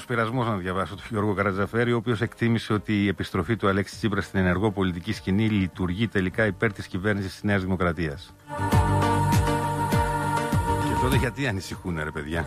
πειρασμός να διαβάσω τον Γιώργο Καρατζαφέρη, ο οποίος εκτίμησε ότι η επιστροφή του Αλέξη Τσίπρα στην ενεργό πολιτική σκηνή λειτουργεί τελικά υπέρ της κυβέρνησης της Νέας Δημοκρατίας. Και τότε γιατί ανησυχούν, ρε παιδιά?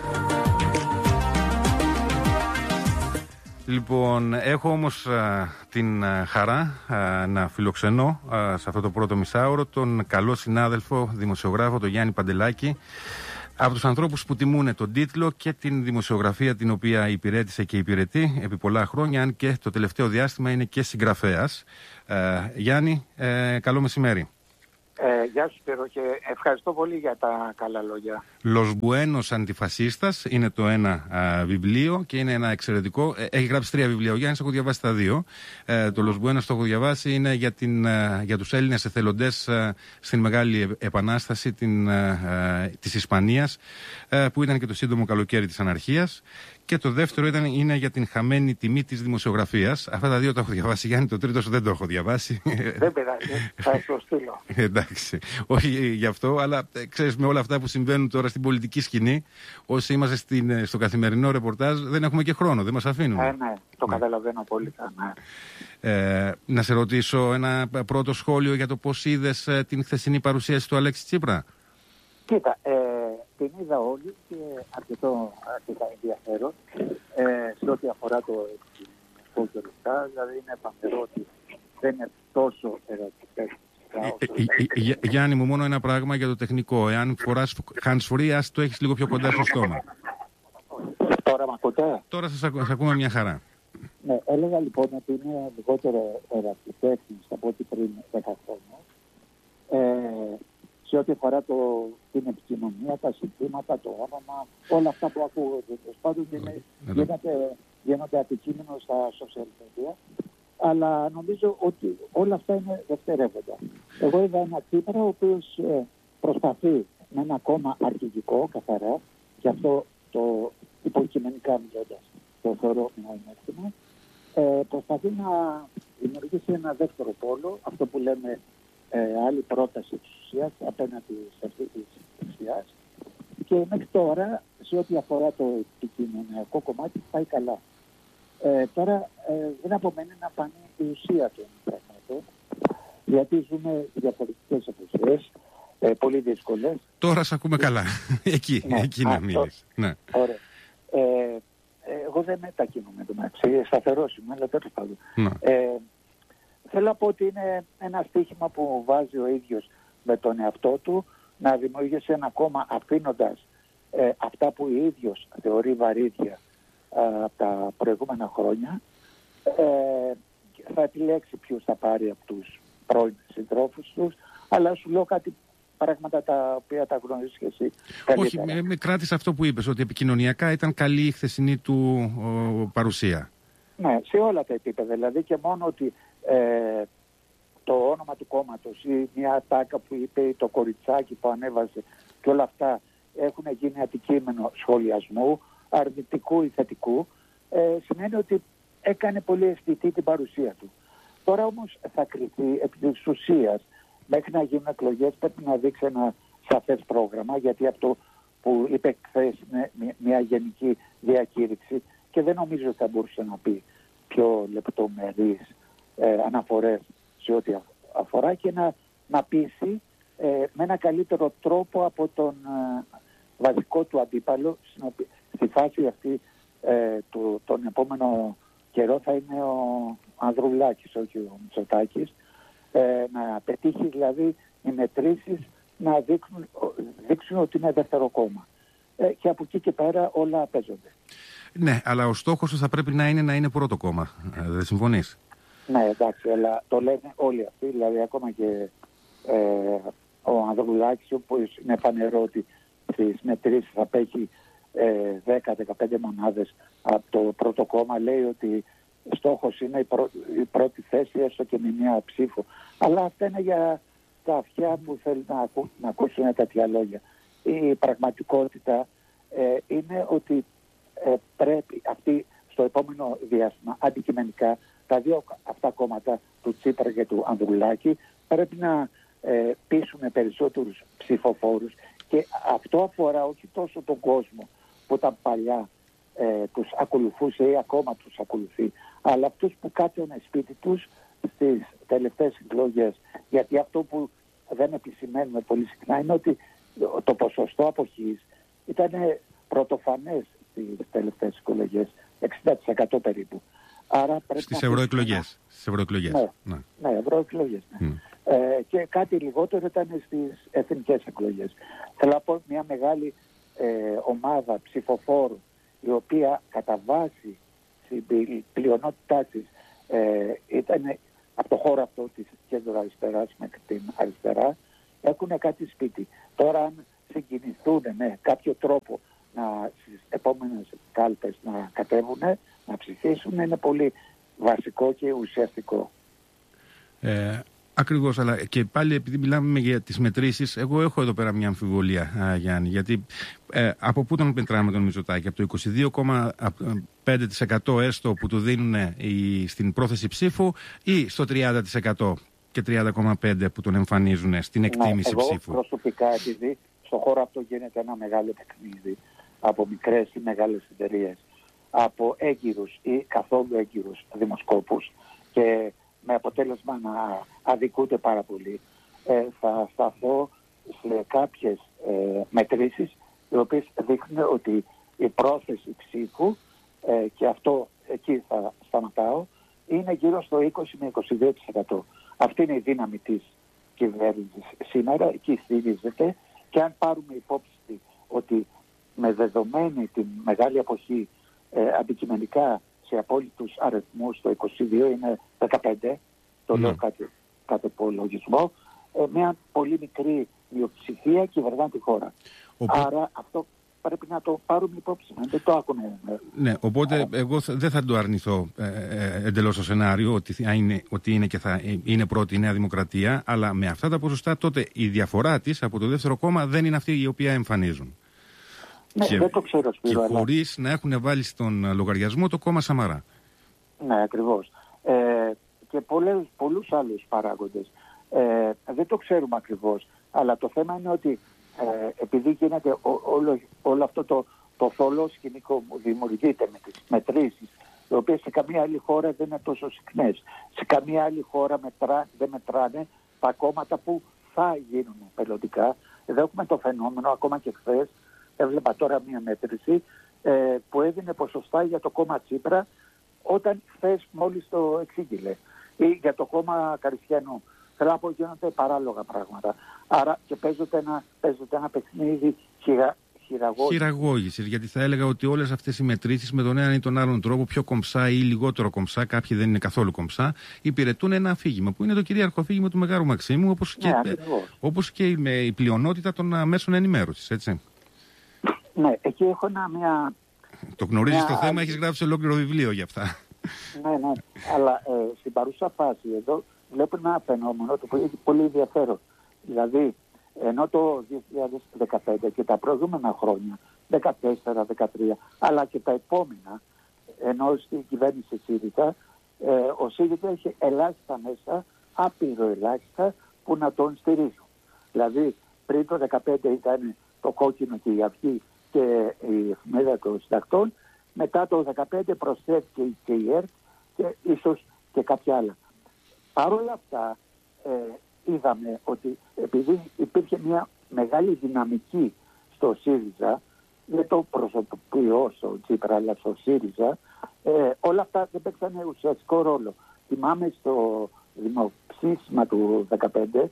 Λοιπόν, έχω όμως την χαρά να φιλοξενώ σε αυτό το πρώτο μισάωρο τον καλό συνάδελφο δημοσιογράφο, τον Γιάννη Παντελάκη, από τους ανθρώπους που τιμούν τον τίτλο και την δημοσιογραφία την οποία υπηρέτησε και υπηρετεί επί πολλά χρόνια, αν και το τελευταίο διάστημα είναι και συγγραφέας. Γιάννη, καλό μεσημέρι. Γεια σου Σπύρο και ευχαριστώ πολύ για τα καλά λόγια. Los Buenos Antifascistas είναι το ένα βιβλίο και είναι ένα εξαιρετικό. Έχει γράψει 3 βιβλία. Ο Γιάννης, έχω διαβάσει τα 2. Το Los Buenos το έχω διαβάσει, είναι για τους Έλληνες εθελοντές στην Μεγάλη Επανάσταση της Ισπανίας, που ήταν και το σύντομο καλοκαίρι της αναρχίας. Και το δεύτερο είναι για την χαμένη τιμή της δημοσιογραφίας. Αυτά τα 2 τα έχω διαβάσει, Γιάννη. Το τρίτο δεν το έχω διαβάσει. Δεν πειράζει, θα σου στείλω. Εντάξει. Όχι γι' αυτό, αλλά ξέρεις, με όλα αυτά που συμβαίνουν τώρα στην πολιτική σκηνή, όσοι είμαστε στο καθημερινό ρεπορτάζ, δεν έχουμε και χρόνο, δεν μας αφήνουν. Ναι, το καταλαβαίνω πολύ καλά. Να σε ρωτήσω ένα πρώτο σχόλιο για το πώς είδες την χθεσινή παρουσίαση του Αλέξη Τσίπρα. Κοίτα, την είδα όλη και αρκετά ενδιαφέρον σε ό,τι αφορά το ελληνικό και λεπτά. Δηλαδή είναι παντελώ ότι δεν είναι τόσο ερωτικές. Γιάννη μου, μόνο ένα πράγμα για το τεχνικό. Εάν φοράς hands-free, ας το έχεις λίγο πιο κοντά στο στόμα. Τώρα μ' ακούτε? Τώρα σας ακούμε μια χαρά. Ναι, έλεγα λοιπόν ότι είναι λιγότερο ερωτικές από ό,τι πριν 10 χρόνια. Σε ό,τι αφορά την επικοινωνία, τα συστήματα, το όνομα, όλα αυτά που ακούγονται. Πάντως γίνονται αντικείμενο στα social media, αλλά νομίζω ότι όλα αυτά είναι δευτερεύοντα. Εγώ είδα ένα Τσίπρα ο οποίος προσπαθεί με ένα κόμμα αρχηγικό, καθαρά, γι' αυτό το υποκειμενικά μιλώντας το θεωρώ μια ενέκτημα, προσπαθεί να δημιουργήσει ένα δεύτερο πόλο, αυτό που λέμε άλλη πρόταση της ουσίας απέναντι σε αυτή της δεξιάς, και μέχρι τώρα σε ό,τι αφορά το επικοινωνιακό κομμάτι πάει καλά. Τώρα δεν απομένει να πάνε η ουσία των πραγμάτων, γιατί ζούμε διαφορετικές εποχές, πολύ δύσκολες. Τώρα σε ακούμε καλά. Εκεί να μείνεις. Ναι. Ωραία. Εγώ δεν μετακινούμαι το μεταξύ, σταθερός είμαι, αλλά τέλος πάντων. Θέλω να πω ότι είναι ένα στοίχημα που βάζει ο ίδιος με τον εαυτό του, να δημιουργήσει ένα κόμμα αφήνοντας αυτά που ο ίδιος θεωρεί βαρύδια από τα προηγούμενα χρόνια. Θα επιλέξει ποιους θα πάρει από τους πρώην συντρόφους τους, αλλά σου λέω κάτι πράγματα τα οποία τα γνωρίζεις και εσύ καλύτερα. Όχι, με κράτησε αυτό που είπες, ότι επικοινωνιακά ήταν καλή η χθεσινή του παρουσία. Ναι, σε όλα τα επίπεδα. Δηλαδή και μόνο ότι το όνομα του κόμματος ή μια ατάκα που είπε, το κοριτσάκι που ανέβασε και όλα αυτά έχουν γίνει αντικείμενο σχολιασμού, αρνητικού ή θετικού, σημαίνει ότι έκανε πολύ αισθητή την παρουσία του. Τώρα όμως θα κριθεί επί της ουσίας. Μέχρι να γίνουν εκλογές πρέπει να δείξει ένα σαφές πρόγραμμα, γιατί αυτό που είπε χθες είναι μια γενική διακήρυξη και δεν νομίζω ότι θα μπορούσε να πει πιο λεπτομερείς αναφορές σε ό,τι αφορά και να πείσει με ένα καλύτερο τρόπο από τον βασικό του αντίπαλο. Στη φάση αυτή τον επόμενο καιρό θα είναι ο Ανδρουλάκης, όχι ο Μητσοτάκης, να πετύχει δηλαδή οι μετρήσεις να δείξουν ότι είναι δεύτερο κόμμα. Και από εκεί και πέρα όλα παίζονται. Ναι, αλλά ο στόχος θα πρέπει να είναι πρώτο κόμμα. Δεν συμφωνείς? Ναι, εντάξει, αλλά το λένε όλοι αυτοί, δηλαδή ακόμα και ο Ανδρουλάκης, όπως είναι φανερό ότι στις μετρήσεις θα παίξει 10-15 μονάδες από το πρώτο κόμμα, λέει ότι στόχος είναι η πρώτη θέση, έστω και με μια ψήφο. Αλλά αυτά είναι για τα αυτιά που θέλουν να ακούσουν τέτοια λόγια. Η πραγματικότητα είναι ότι πρέπει αυτή στο επόμενο διάστημα αντικειμενικά τα δύο αυτά κόμματα του Τσίπρα και του Ανδρουλάκη πρέπει να πείσουν περισσότερους ψηφοφόρους, και αυτό αφορά όχι τόσο τον κόσμο που ήταν παλιά τους ακολουθούσε ή ακόμα τους ακολουθεί. Αλλά αυτούς που κάτσανε σπίτι τους στις τελευταίες εκλογές, γιατί αυτό που δεν επισημαίνουμε πολύ συχνά είναι ότι το ποσοστό αποχής ήταν πρωτοφανές στις τελευταίες εκλογές, 60% περίπου. Άρα πρέπει στις ευρωεκλογές. Ναι, ευρωεκλογές. Ναι. Και κάτι λιγότερο ήταν στις εθνικές εκλογές. Θέλω να πω μια μεγάλη ομάδα ψηφοφόρων, η οποία κατά βάση στην πλειονότητά της ήταν από το χώρο αυτό της κέντρο αριστεράς μέχρι την αριστερά, έχουν κάτι σπίτι. Τώρα αν συγκινηθούν με κάποιο τρόπο στις επόμενες κάλπες να κατέβουν, να ψηφίσουν, είναι πολύ βασικό και ουσιαστικό. Ακριβώς, αλλά και πάλι επειδή μιλάμε για τις μετρήσεις, εγώ έχω εδώ πέρα μια αμφιβολία, Γιάννη, γιατί από πού τον μετράμε τον Μητσοτάκη, από το 22,5% έστω που του δίνουν στην πρόθεση ψήφου ή στο 30% και 30,5% που τον εμφανίζουν στην εκτίμηση ψήφου? Εγώ προσωπικά, επειδή στον χώρο αυτό γίνεται ένα μεγάλο παιχνίδι από μικρές ή μεγάλες εταιρείες, από έγκυρους ή καθόλου έγκυρους δημοσκόπους και με αποτέλεσμα να αδικούνται πάρα πολύ, θα σταθώ σε κάποιες μετρήσεις οι οποίες δείχνουν ότι η πρόθεση ψήφου, και αυτό εκεί θα σταματάω, είναι γύρω στο 20 με 22%. Αυτή είναι η δύναμη της κυβέρνησης σήμερα, εκεί στηρίζεται, και αν πάρουμε υπόψη ότι με δεδομένη την μεγάλη αποχή αντικειμενικά σε απόλυτους αριθμούς το 22 είναι 15, το λέω κάτι υπολογισμό, μια πολύ μικρή μειοψηφία κυβερνά τη χώρα. Άρα αυτό πρέπει να το πάρουμε υπόψη, δεν το άκουνε. Ναι, οπότε εγώ δεν θα το αρνηθώ εντελώς το σενάριο ότι είναι και θα είναι πρώτη η Νέα Δημοκρατία, αλλά με αυτά τα ποσοστά τότε η διαφορά της από το δεύτερο κόμμα δεν είναι αυτή η οποία εμφανίζουν. Ναι, και, δεν το ξέρω, Σπύρο, και χωρίς να έχουν βάλει στον λογαριασμό το κόμμα Σαμαρά. Ναι, ακριβώς. Και πολλούς άλλους παράγοντες. Δεν το ξέρουμε ακριβώς, αλλά το θέμα είναι ότι επειδή γίνεται όλο αυτό το θολό σκηνικό που δημιουργείται με τις μετρήσεις, οι οποίες σε καμία άλλη χώρα δεν είναι τόσο συχνές. Σε καμία άλλη χώρα δεν μετράνε τα κόμματα που θα γίνουν περιοδικά. Εδώ έχουμε το φαινόμενο, ακόμα και χθες, έβλεπα τώρα μια μέτρηση που έδινε ποσοστά για το κόμμα Τσίπρα όταν χθες μόλις το εξήγηλε, ή για το κόμμα Καριστιανού. Θέλω να πω, γίνονται παράλογα πράγματα. Άρα και παίζεται ένα παιχνίδι χειραγώγησης. Γιατί θα έλεγα ότι όλες αυτές οι μετρήσεις με τον έναν ή τον άλλον τρόπο, πιο κομψά ή λιγότερο κομψά, κάποιοι δεν είναι καθόλου κομψά, υπηρετούν ένα αφήγημα που είναι το κυρίαρχο αφήγημα του Μεγάρου Μαξίμου, όπως και η πλειονότητα των μέσων ενημέρωσης, έτσι. Ναι, εκεί έχω μια... Το γνωρίζεις το θέμα, έχεις γράψει ολόκληρο βιβλίο για αυτά. Ναι, αλλά στην παρούσα φάση εδώ βλέπω ένα φαινόμενο το πολύ, πολύ ενδιαφέρον. Δηλαδή, ενώ το 2015 και τα προηγούμενα χρόνια, 14, 13, αλλά και τα επόμενα, ενώ στην κυβέρνηση ΣΥΡΙΖΑ, ο ΣΥΡΙΖΑ έχει ελάχιστα μέσα, άπειρο ελάχιστα, που να τον στηρίζουν. Δηλαδή, πριν το 2015 ήταν το Κόκκινο και η Αυγή και η Εφημερίδα των Συντακτών, μετά το 2015 προσθέθηκε και η ΕΡΤ και ίσως και κάποια άλλα. Παρ' όλα αυτά, είδαμε ότι επειδή υπήρχε μια μεγάλη δυναμική στο ΣΥΡΙΖΑ, δεν το προσωποποιώ στο Τσίπρα αλλά στο ΣΥΡΙΖΑ, όλα αυτά δεν παίξανε ουσιαστικό ρόλο. Θυμάμαι στο δημοψήφισμα του 2015,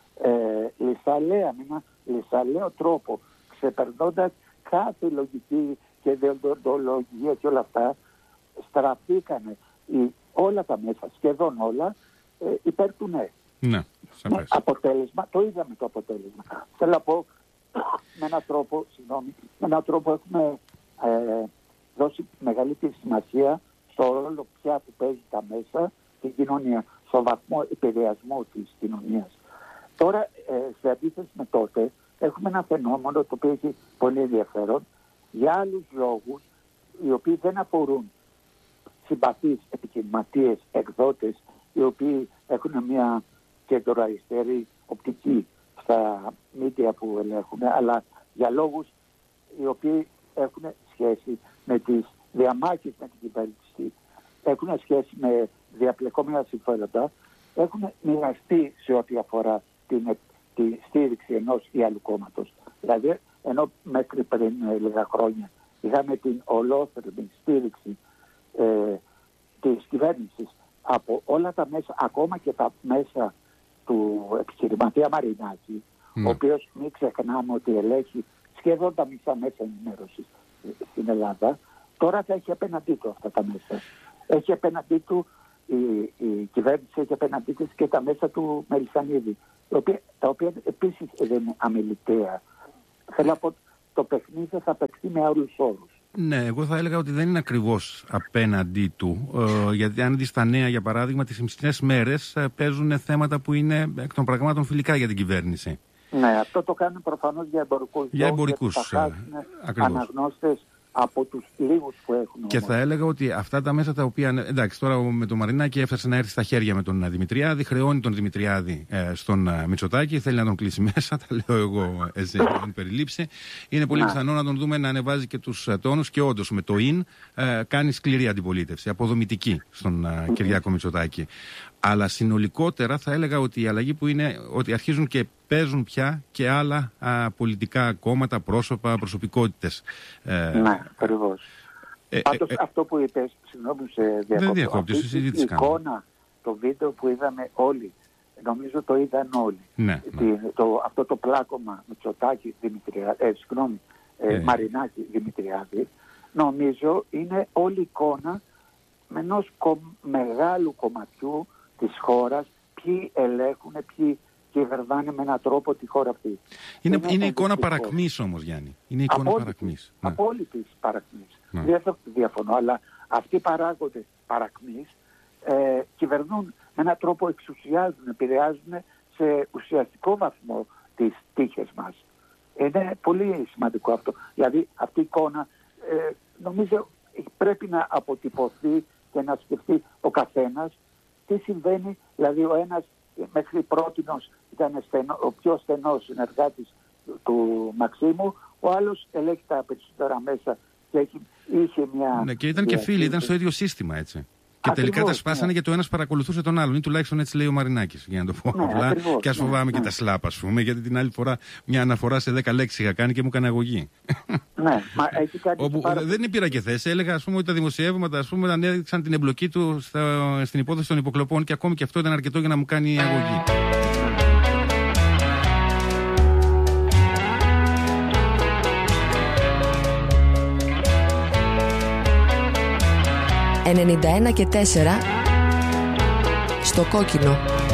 με ένα λησαλαίο τρόπο, ξεπερνώντας κάθε λογική και δεοντολογία και όλα αυτά, στραφήκανε όλα τα μέσα, σχεδόν όλα, υπέρ του ναι. Ναι, αποτέλεσμα, το είδαμε το αποτέλεσμα. Θέλω να πω, με έναν τρόπο έχουμε δώσει μεγαλύτερη σημασία στο ρόλο πια που παίζει τα μέσα στην κοινωνία, στο βαθμό επηρεασμού της κοινωνίας. Τώρα, σε αντίθεση με τότε, έχουμε ένα φαινόμενο το οποίο έχει πολύ ενδιαφέρον για άλλους λόγους, οι οποίοι δεν αφορούν συμπαθείς επιχειρηματίες, εκδότες, οι οποίοι έχουν μια κεντροαριστερή οπτική στα μίντια που ελέγχουν, αλλά για λόγους οι οποίοι έχουν σχέση με τις διαμάχες με την κυβέρνηση, έχουν σχέση με διαπλεκόμενα συμφέροντα, έχουν μοιραστεί σε ό,τι αφορά τη στήριξη ενός ή άλλου κόμματος. Δηλαδή, ενώ μέχρι πριν λίγα χρόνια είχαμε την ολόθερμη στήριξη της κυβέρνησης από όλα τα μέσα, ακόμα και τα μέσα του επιχειρηματία Μαρινάκη, ο οποίος, μην ξεχνάμε ότι ελέγχει σχεδόν τα μισά μέσα ενημέρωσης στην Ελλάδα, τώρα θα έχει απέναντί του αυτά τα μέσα. Έχει απέναντί του η κυβέρνηση, έχει απέναντί του και τα μέσα του Μελισσανίδη, τα οποία επίσης δεν είναι αμεληταία. Θέλω να πω, το παιχνίδι θα παιχθεί με άλλους όρους. Ναι, εγώ θα έλεγα ότι δεν είναι ακριβώς απέναντί του. Γιατί αν δεις τα νέα, για παράδειγμα, τις μισές μέρες παίζουν θέματα που είναι εκ των πραγμάτων φιλικά για την κυβέρνηση. Ναι, αυτό το κάνουν προφανώς για εμπορικούς λόγους. Θα χάσουν αναγνώστες από τους λίγους που έχουν. Και θα έλεγα ότι αυτά τα μέσα τα οποία. Εντάξει, τώρα με τον Μαρινάκη έφτασε να έρθει στα χέρια με τον Δημητριάδη, χρεώνει τον Δημητριάδη στον Μητσοτάκη, θέλει να τον κλείσει μέσα. Τα λέω εγώ, έτσι, να τον περιλήψει. Είναι πολύ πιθανό να τον δούμε να ανεβάζει και τους τόνους και όντως με το ΙΝ κάνει σκληρή αντιπολίτευση, αποδομητική στον Κυριάκο Μητσοτάκη. Αλλά συνολικότερα θα έλεγα ότι η αλλαγή που είναι ότι αρχίζουν και παίζουν πια και άλλα πολιτικά κόμματα, πρόσωπα, προσωπικότητες. Ναι, ακριβώς. Πάντως αυτό που είπες, συγγνώμη σε διακόπτω. Δεν διακόπτω, η εικόνα, το βίντεο που είδαμε όλοι, νομίζω το είδαν όλοι. Ναι, αυτό το πλάκωμα Μητσοτάκη, Μαρινάκη, Δημητριάδη, νομίζω είναι όλη εικόνα με ενός μεγάλου κομματιού της χώρας, ποιοι ελέγχουν, ποιοι κυβερνάνε με έναν τρόπο τη χώρα αυτή. Είναι εικόνα παρακμής όμως, Γιάννη. Είναι εικόνα παρακμής. Απόλυτης παρακμής. Δεν θα διαφωνώ, αλλά αυτοί οι παράγοντες παρακμής κυβερνούν με έναν τρόπο, εξουσιάζουν, επηρεάζουν σε ουσιαστικό βαθμό τις τύχες μας. Είναι πολύ σημαντικό αυτό. Δηλαδή αυτή η εικόνα νομίζω πρέπει να αποτυπωθεί και να σκεφτεί ο καθένας τι συμβαίνει. Δηλαδή ο ένας μέχρι πρότινος ήταν ο πιο στενός συνεργάτης του Μαξίμου, ο άλλος ελέγχει τα περισσότερα μέσα και είχε μια... Ναι, και ήταν και φίλοι, ήταν στο ίδιο σύστημα, έτσι. Και ακριβώς, τελικά τα σπάσανε και το ένας παρακολουθούσε τον άλλον. Ή τουλάχιστον έτσι λέει ο Μαρινάκης, για να το πω απλά. Και ας φοβάμαι και τα σλάπ, ας πούμε, γιατί την άλλη φορά μια αναφορά σε 10 λέξεις είχα κάνει και μου έκανε αγωγή. Ναι, μα έχει κάνει. Όπου δεν πήρα και θέση. Έλεγα, ας πούμε, ότι τα δημοσιεύματα, ας πούμε, ανέδειξαν την εμπλοκή του στην υπόθεση των υποκλοπών και ακόμη και αυτό ήταν αρκετό για να μου κάνει αγωγή. «91 και 4» στο κόκκινο.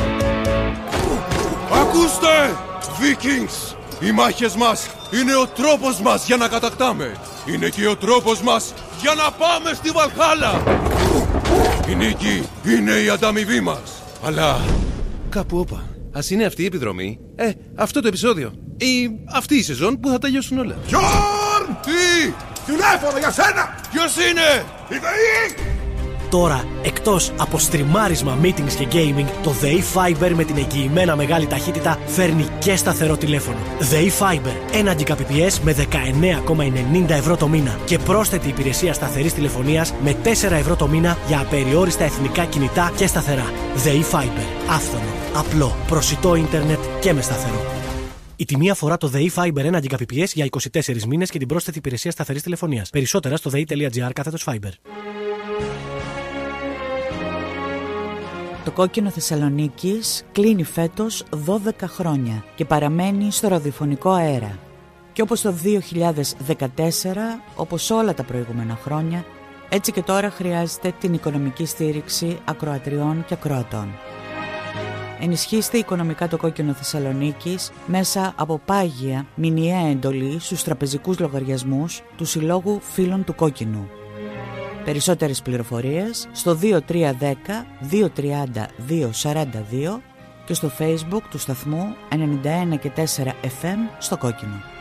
Ακούστε, Vikings! Οι μάχες μας είναι ο τρόπος μας για να κατακτάμε. Είναι και ο τρόπος μας για να πάμε στη Βαλχάλα. Η νίκη είναι η ανταμοιβή μας. Αλλά κάπου όπα. Ας είναι αυτή η επιδρομή, αυτό το επεισόδιο ή αυτή η σεζόν που θα τελειώσουν όλα. Γιόρν! Τι! Τηλέφωνο για σένα! Ποιος είναι? Η ΔΕΗ! Τώρα, εκτός από στριμάρισμα, meetings και gaming, το ΔΕΗ Fiber με την εγγυημένα μεγάλη ταχύτητα φέρνει και σταθερό τηλέφωνο. ΔΕΗ Fiber, 1 Gbps με 19,90 ευρώ το μήνα και πρόσθετη υπηρεσία σταθερής τηλεφωνίας με 4 ευρώ το μήνα για απεριόριστα εθνικά κινητά και σταθερά. ΔΕΗ Fiber, άφθονο, απλό, προσιτό ίντερνετ και με σταθερό. Η τιμή αφορά το ΔΕΗ Fiber 1 Gbps για 24 μήνες και την πρόσθετη υπηρεσία σταθερής τηλεφωνίας. Περισσότερα στο dei.gr/Fiber. Το κόκκινο Θεσσαλονίκης κλείνει φέτος 12 χρόνια και παραμένει στο ραδιοφωνικό αέρα. Και όπως το 2014, όπως όλα τα προηγούμενα χρόνια, έτσι και τώρα χρειάζεται την οικονομική στήριξη ακροατριών και ακροατών. Ενισχύστε οικονομικά το κόκκινο Θεσσαλονίκης μέσα από πάγια μηνιαία εντολή στους τραπεζικούς λογαριασμούς του Συλλόγου Φίλων του Κόκκινου. Περισσότερες πληροφορίες στο 2310 230 242 και στο Facebook του σταθμού 91 και 4 FM στο Κόκκινο.